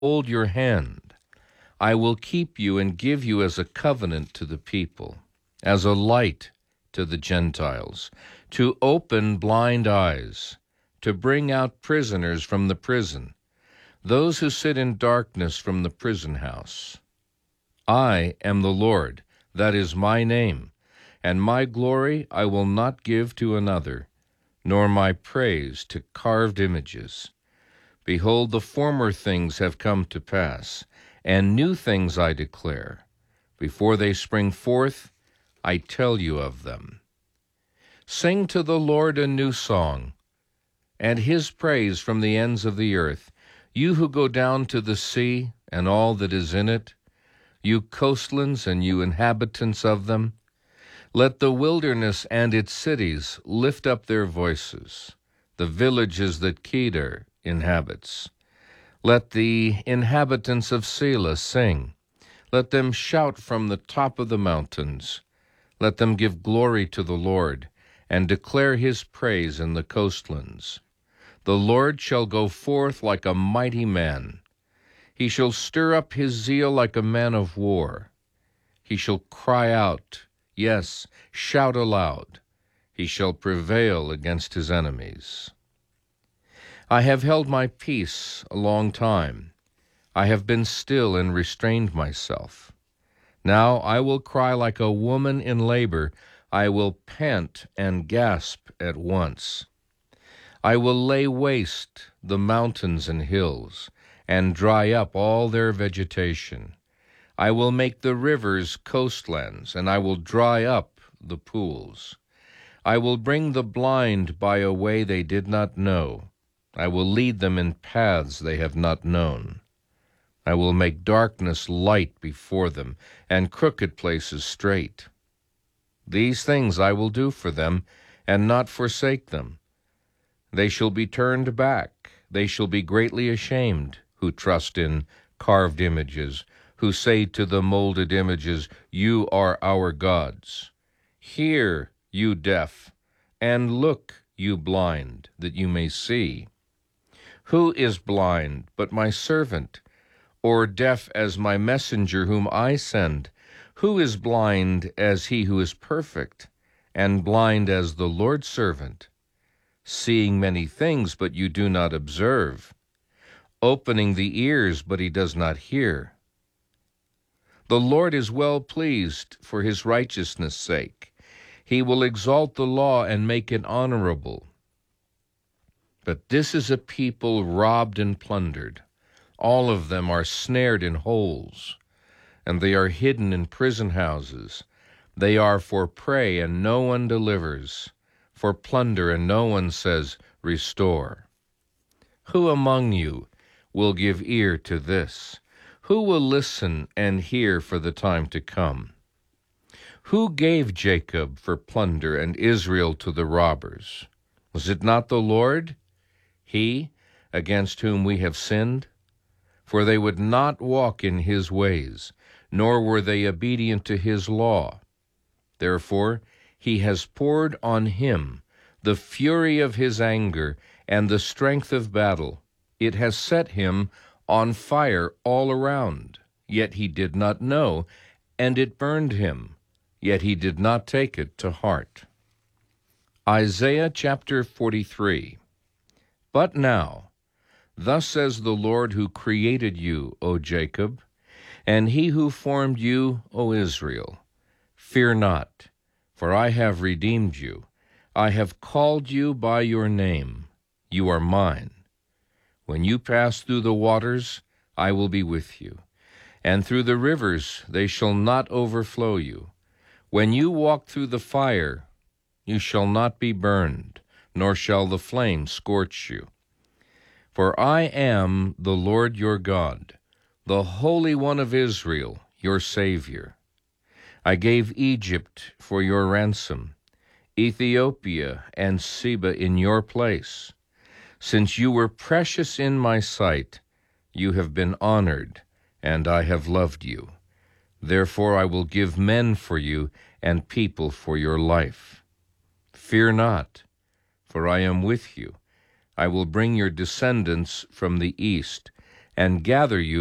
hold your hand. I will keep you and give you as a covenant to the people, as a light to the Gentiles, to open blind eyes, to bring out prisoners from the prison, those who sit in darkness from the prison house. I am the Lord, that is my name, and my glory I will not give to another, nor my praise to carved images. Behold, the former things have come to pass, and new things I declare. Before they spring forth, I tell you of them. Sing to the Lord a new song, and his praise from the ends of the earth, you who go down to the sea and all that is in it, you coastlands and you inhabitants of them. Let the wilderness and its cities lift up their voices, the villages that Kedar inhabits. Let the inhabitants of Selah sing. Let them shout from the top of the mountains. Let them give glory to the Lord, and declare his praise in the coastlands. The Lord shall go forth like a mighty man. He shall stir up his zeal like a man of war. He shall cry out, yes, shout aloud. He shall prevail against his enemies. I have held my peace a long time. I have been still and restrained myself. Now I will cry like a woman in labor. I will pant and gasp at once. I will lay waste the mountains and hills, and dry up all their vegetation. I will make the rivers coastlands, and I will dry up the pools. I will bring the blind by a way they did not know. I will lead them in paths they have not known. I will make darkness light before them, and crooked places straight. These things I will do for them, and not forsake them. They shall be turned back. They shall be greatly ashamed, who trust in carved images, who say to the molded images, you are our gods. Hear, you deaf, and look, you blind, that you may see. Who is blind but my servant, or deaf as my messenger whom I send? Who is blind as he who is perfect, and blind as the Lord's servant? Seeing many things, but you do not observe. Opening the ears, but he does not hear. The Lord is well pleased for his righteousness' sake. He will exalt the law and make it honorable. But this is a people robbed and plundered. All of them are snared in holes, and they are hidden in prison houses. They are for prey, and no one delivers, for plunder, and no one says, restore. Who among you will give ear to this? Who will listen and hear for the time to come? Who gave Jacob for plunder and Israel to the robbers? Was it not the Lord, he against whom we have sinned? For they would not walk in his ways, nor were they obedient to his law. Therefore he has poured on him the fury of his anger and the strength of battle. It has set him on fire all around, yet he did not know, and it burned him, yet he did not take it to heart. Isaiah chapter 43. But now, thus says the Lord who created you, O Jacob, and he who formed you, O Israel, fear not, for I have redeemed you. I have called you by your name. You are mine. When you pass through the waters, I will be with you, and through the rivers they shall not overflow you. When you walk through the fire, you shall not be burned, nor shall the flame scorch you. For I am the Lord your God, the Holy One of Israel, your Savior. I gave Egypt for your ransom, Ethiopia and Seba in your place. Since you were precious in my sight, you have been honored, and I have loved you. Therefore I will give men for you and people for your life. Fear not, for I am with you. I will bring your descendants from the east and gather you